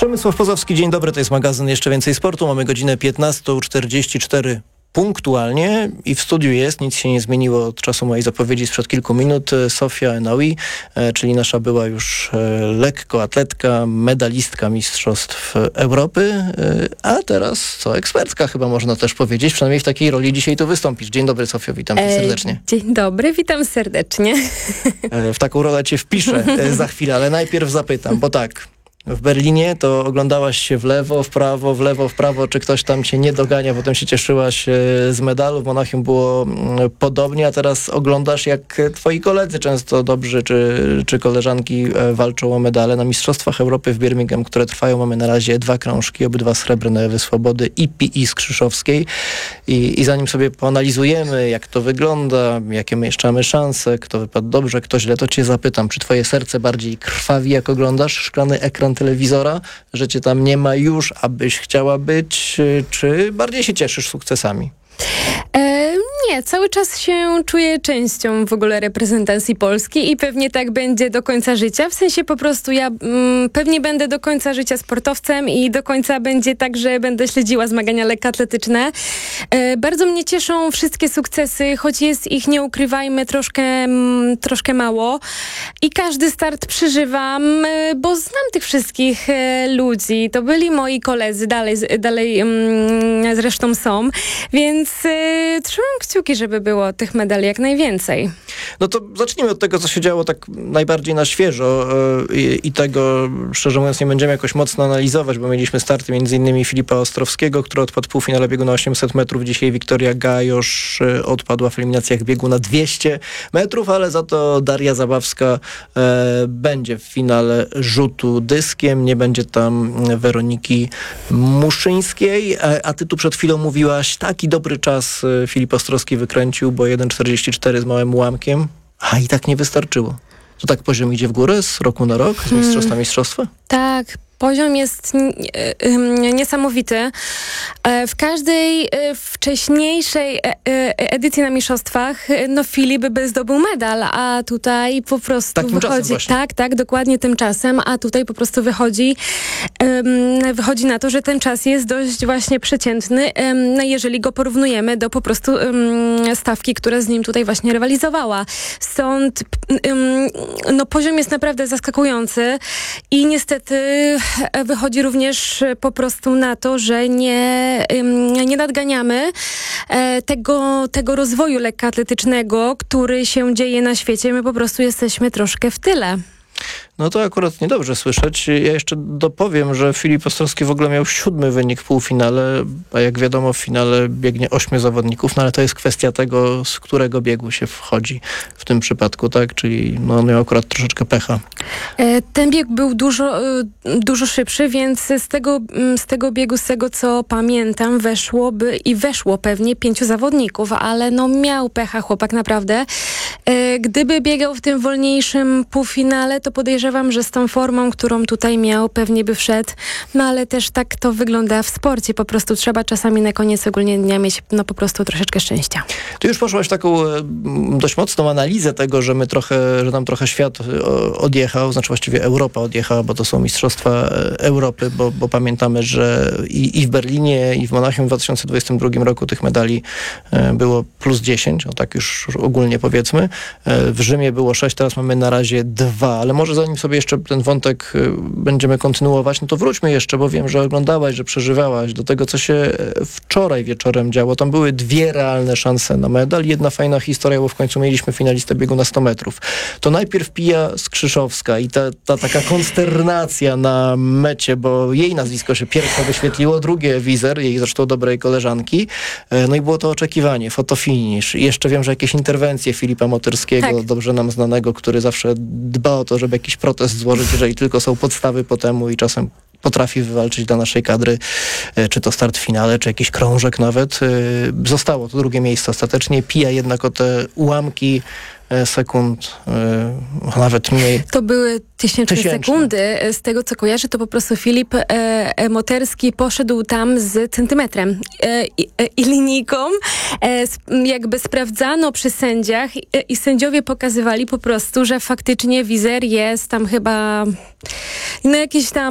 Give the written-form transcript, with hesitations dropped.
Przemysław Pozowski, dzień dobry, to jest magazyn Jeszcze Więcej Sportu. Mamy godzinę 15:44 punktualnie i w studiu jest, nic się nie zmieniło od czasu mojej zapowiedzi sprzed kilku minut, Sofia Enaoui, czyli nasza była już lekkoatletka, medalistka Mistrzostw Europy, a teraz ekspertka chyba można też powiedzieć, przynajmniej w takiej roli dzisiaj tu wystąpisz. Dzień dobry, Sofio, witam cię serdecznie. Dzień dobry, witam serdecznie. W taką rolę cię wpiszę za chwilę, ale najpierw zapytam, bo tak, w Berlinie to oglądałaś się w lewo, w prawo, czy ktoś tam cię nie dogania, potem się cieszyłaś z medalu. W Monachium było podobnie, a teraz oglądasz, jak twoi koledzy często dobrzy, czy koleżanki walczą o medale na Mistrzostwach Europy w Birmingham, które trwają. Mamy na razie 2 krążki, obydwa srebrne, Ewy Swobody i Pi Skrzyszowskiej. I zanim sobie poanalizujemy, jak to wygląda, jakie my jeszcze mamy szanse, kto wypadł dobrze, kto źle, to cię zapytam, czy twoje serce bardziej krwawi, jak oglądasz szklany ekran telewizora, że cię tam nie ma już, abyś chciała być, czy bardziej się cieszysz sukcesami? Nie, cały czas się czuję częścią w ogóle reprezentacji Polski i pewnie tak będzie do końca życia. W sensie po prostu ja pewnie będę do końca życia sportowcem i do końca będzie tak, że będę śledziła zmagania lekkoatletyczne. Bardzo mnie cieszą wszystkie sukcesy, choć jest ich, nie ukrywajmy, troszkę mało. I każdy start przeżywam, bo znam tych wszystkich ludzi. To byli moi koledzy, dalej zresztą są, więc trzymam kciuki, żeby było tych medali jak najwięcej. No to zacznijmy od tego, co się działo tak najbardziej na świeżo i tego, szczerze mówiąc, nie będziemy jakoś mocno analizować, bo mieliśmy starty m.in. Filipa Ostrowskiego, który odpadł w półfinale biegu na 800 metrów. Dzisiaj Wiktoria Gajosz odpadła w eliminacjach biegu na 200 metrów, ale za to Daria Zabawska będzie w finale rzutu dyskiem. Nie będzie tam Weroniki Muszyńskiej, a ty tu przed chwilą mówiłaś, taki dobry czas Filip Ostrowski wykręcił, bo 1,44 z małym ułamkiem, a i tak nie wystarczyło. To tak poziom idzie w górę z roku na rok, z mistrzostwa na mistrzostwa? Tak, poziom jest niesamowity. W każdej wcześniejszej edycji na mistrzostwach Filip by zdobył medal, a tutaj po prostu takim wychodzi... Tak, dokładnie tymczasem, a tutaj po prostu wychodzi na to, że ten czas jest dość właśnie przeciętny, jeżeli go porównujemy do po prostu stawki, która z nim tutaj właśnie rywalizowała. Stąd poziom jest naprawdę zaskakujący i niestety wychodzi również po prostu na to, że nie nadganiamy tego rozwoju lekkoatletycznego, który się dzieje na świecie. My po prostu jesteśmy troszkę w tyle. No to akurat niedobrze słyszeć. Ja jeszcze dopowiem, że Filip Ostrowski w ogóle miał 7. wynik w półfinale, a jak wiadomo w finale biegnie 8 zawodników, no ale to jest kwestia tego, z którego biegu się wchodzi w tym przypadku, tak? Czyli on miał akurat troszeczkę pecha. Ten bieg był dużo szybszy, więc z tego biegu, z tego co pamiętam, weszło pewnie 5 zawodników, ale miał pecha chłopak naprawdę. Gdyby biegał w tym wolniejszym półfinale, to podejrzewam, że z tą formą, którą tutaj miał, pewnie by wszedł. No ale też tak to wygląda w sporcie. Po prostu trzeba czasami na koniec ogólnie dnia mieć po prostu troszeczkę szczęścia. Ty już poszłaś w taką dość mocną analizę tego, że nam trochę świat odjechał, znaczy właściwie Europa odjechała, bo to są Mistrzostwa Europy, bo pamiętamy, że i w Berlinie, i w Monachium w 2022 roku tych medali było plus 10, tak już ogólnie powiedzmy. W Rzymie było 6, teraz mamy na razie 2, ale może zanim sobie jeszcze ten wątek będziemy kontynuować, no to wróćmy jeszcze, bo wiem, że oglądałaś, że przeżywałaś do tego, co się wczoraj wieczorem działo. Tam były 2 realne szanse na medal, jedna fajna historia, bo w końcu mieliśmy finalistę biegu na 100 metrów. To najpierw Pia Skrzyszowska i ta taka konsternacja na mecie, bo jej nazwisko się pierwsze wyświetliło, drugie Wizer, jej zresztą dobrej koleżanki. No i było to oczekiwanie, fotofinish. I jeszcze wiem, że jakieś interwencje Filipa Motyrskiego, tak, dobrze nam znanego, który zawsze dba o to, żeby jakiś protest złożyć, jeżeli tylko są podstawy po temu i czasem potrafi wywalczyć dla naszej kadry, czy to start w finale, czy jakiś krążek nawet. Zostało to 2. miejsce ostatecznie. Pija jednak o te ułamki sekund, nawet mniej. To były tysięczne sekundy. Z tego, co kojarzę, to po prostu Filip Moterski poszedł tam z centymetrem i linijką. Jakby sprawdzano przy sędziach i sędziowie pokazywali po prostu, że faktycznie Wizer jest tam chyba jakieś tam